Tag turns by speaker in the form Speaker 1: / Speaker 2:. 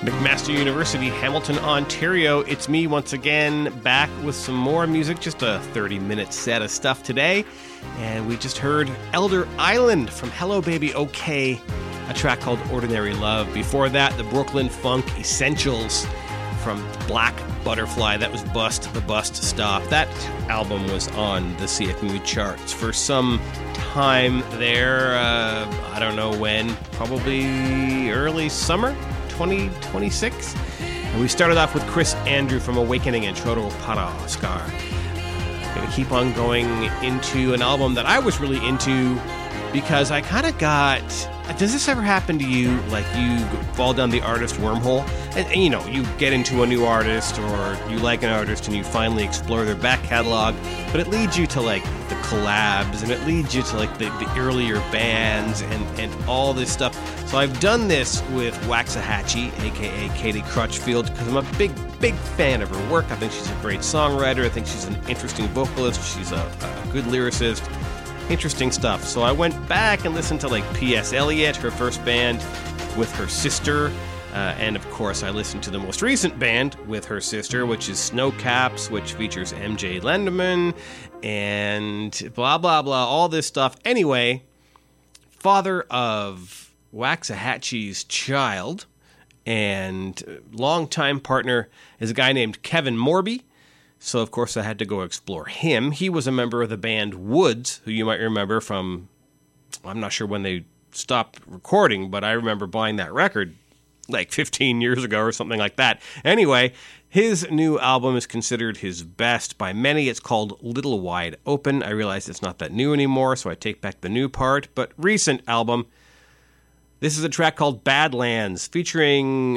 Speaker 1: McMaster University, Hamilton, Ontario. It's me once again, back with some more music, just a 30-minute set of stuff today. And we just heard Elder Island from Hello Baby OK, a track called Ordinary Love. Before that, the Brooklyn Funk Essentials from Black Butterfly. That was Bust the Bust Stop. That album was on the CFMU charts for some time there. I don't know when, probably early summer 2026. And we started off with Chris Andrew from Awakening and Choro Paraskar. Going to keep on going into an album that I was really into because I kind of got... Does this ever happen to you? Like you fall down the artist wormhole and you know, you get into a new artist or you like an artist and you finally explore their back catalog, but it leads you to like the collabs and it leads you to like the earlier bands and all this stuff. So I've done this with Waxahachie, aka Katie Crutchfield, because I'm a big fan of her work. I think she's a great songwriter. I think she's an interesting vocalist. She's a good lyricist. Interesting stuff. So I went back and listened to like P.S. Eliot, her first band with her sister. And of course, I listened to the most recent band with her sister, which is Snowcaps, which features MJ Lenderman and blah, blah, blah, all this stuff. Anyway, father of Waxahachie's child and longtime partner is a guy named Kevin Morby. So, of course, I had to go explore him. He was a member of the band Woods, who you might remember from, I'm not sure when they stopped recording, but I remember buying that record like 15 years ago or something like that. Anyway, his new album is considered his best by many. It's called Little Wide Open. I realize it's not that new anymore, so I take back the new part. But recent album, this is a track called Badlands, featuring